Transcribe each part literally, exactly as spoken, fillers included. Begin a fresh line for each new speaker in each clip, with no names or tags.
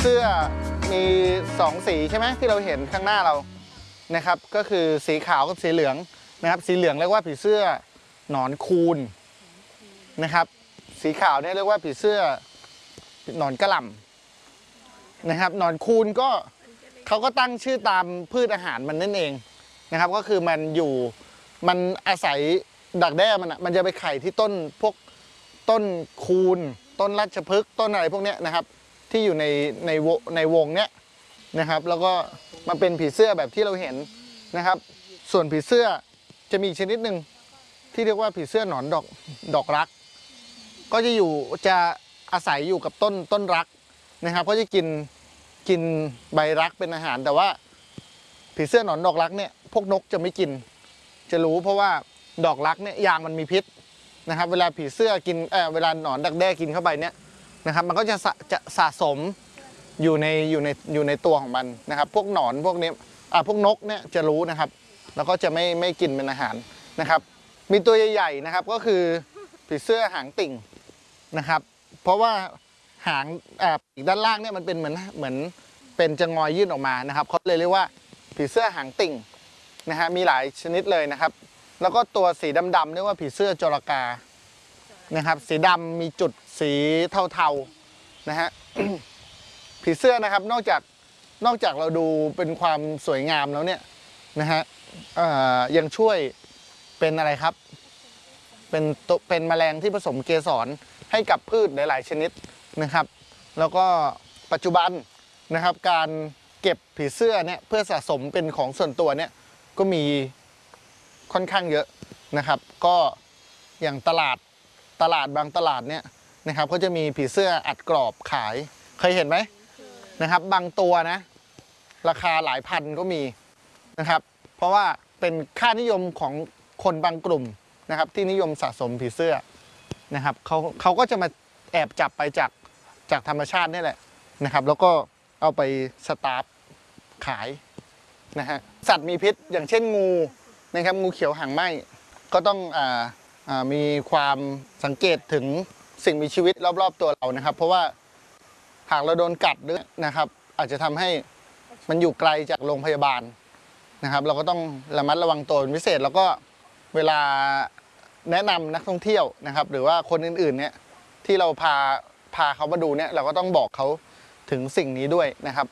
เสื้อมีสองสีใช่ไหมที่เราเห็นข้างหน้าเรานะครับก็คือสีขาวกับสีเหลืองนะครับสีเหลืองเรียกว่าผีเสื้อหนอนคูนนะครับสีขาวเนี่ยเรียกว่าผีเสื้อหนอนกระหล่ำนะครับหนอนคูนก็เขาก็ตั้งชื่อตามพืชอาหารมันนั่นเองนะครับก็คือมันอยู่มันอาศัยดักแด้มันอ่ะมันจะไปไข่ที่ต้นพวกต้นคูนต้นราชพฤกษ์ต้นอะไรพวกเนี้ยนะครับที่อยู่ในในวงในวงเนี้ยนะครับแล้วก็มันเป็นผีเสื้อแบบที่เราเห็นนะครับส่วนผีเสื้อจะมีชนิดหนึ่งที่เรียกว่าผีเสื้อหนอนดอกดอกรักก็จะอยู่จะอาศัยอยู่กับต้นต้นรักนะครับก็จะกินกินใบรักเป็นอาหารแต่ว่าผีเสื้อหนอนดอกรักเนี่ยพวกนกจะไม่กินจะรู้เพราะว่าดอกรักเนี่ยยางมันมีพิษนะครับเวลาผีเสื้อกินเออเวลาหนอนดักแด้กินเข้าไปเนี่ยนะครับมันก็จะจะสะสมอยู่ในอยู่ในอยู่ในตัวของมันนะครับพวกหนอนพวกนี้อ่าพวกนกเนี่ยจะรู้นะครับแล้วก็จะไม่ไม่กินเป็นอาหารนะครับมีตัวใหญ่ๆนะครับก็คือผีเสื้อหางติ่งนะครับเพราะว่าหางอ่าอีกด้านล่างเนี่ยมันเป็นเหมือนเหมือนเป็นจะงอยยื่นออกมานะครับเขาเลยเรียกว่าผีเสื้อหางติ่งนะฮะมีหลายชนิดเลยนะครับแล้วก็ตัวสีดำๆเรียกว่าผีเสื้อจรกานะครับสีดำมีจุดสีเทาๆนะฮะ ผีเสื้อนะครับนอกจากนอกจากเราดูเป็นความสวยงามแล้วเนี่ยนะฮะยังช่วยเป็นอะไรครับเป็นเป็นแมลงที่ผสมเกสรให้กับพืชหลายๆชนิดนะครับแล้วก็ปัจจุบันนะครับการเก็บผีเสื้อเนี่ยเพื่อสะสมเป็นของส่วนตัวเนี่ยก็มีค่อนข้างเยอะนะครับก็อย่างตลาดตลาดบางตลาดเนี่ยนะครับก็จะมีผีเสื้ออัดกรอบขายเคยเห็นไหมนะครับบางตัวนะราคาหลายพันก็มีนะครับเพราะว่าเป็นค่านิยมของคนบางกลุ่มนะครับที่นิยมสะสมผีเสื้อนะครับเขาเขาก็จะมาแอบจับไปจากจากธรรมชาตินี่แหละนะครับแล้วก็เอาไปสตาร์ฟขายนะฮะสัตว์มีพิษอย่างเช่นงูนะครับงูเขียวหางไหม้ก็ต้องอ่าอ่ามีความสังเกตถึงสิ่งมีชีวิตรอบๆตัวเรานะครับเพราะว่าหากเราโดนกัดด้วยนะครับอาจจะทำให้มันอยู่ไกลจากโรงพยาบาลนะครับเราก็ต้องระมัดระวังตัวเป็นพิเศษแล้วก็เวลาแนะนำนักท่องเที่ยวนะครับหรือว่าคนอื่นๆเนี่ยที่เราพาพาเขามาดูเนี่ยเราก็ต้องบอกเขาถึงสิ่งนี้ด้วยนะครับ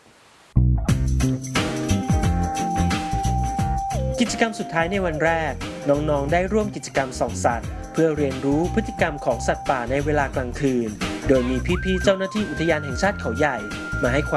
กิจกรรมสุดท้ายในวันแรกน้องๆได้ร่วมกิจกรรมส่องสัตว์เพื่อเรียนรู้พฤติกรรมของสัตว์ป่าในเวลากลางคืนโดยมีพี่ๆเจ้าหน้าที่อุทยานแห่งชาติเขาใหญ่มาให้ความ